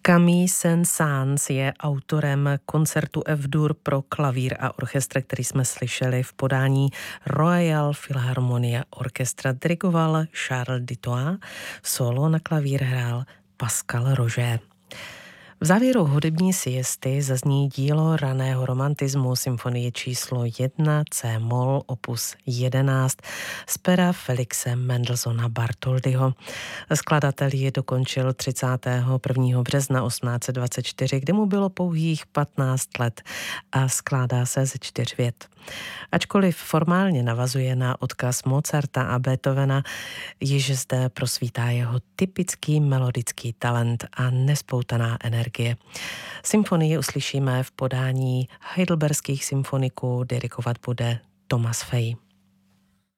Camille Saint-Saëns je autorem koncertu F-dur pro klavír a orchestr, který jsme slyšeli v podání Royal Philharmonia Orchestra. Dirigoval Charles Dutilleux, solo na klavír hrál Pascal Roger. V závěru hudební siesty zazní dílo raného romantismu symfonie číslo 1 C-moll opus 11 z pera Felixe Mendelssohna Bartholdyho. Skladatel ji dokončil 31. března 1824, kdy mu bylo pouhých 15 let a skládá se ze 4 vět. Ačkoliv formálně navazuje na odkaz Mozarta a Beethovena, již zde prosvítá jeho typický melodický talent a nespoutaná energie. Symfonii uslyšíme v podání heidelberských symfoniků, dirigovat bude Thomas Fay.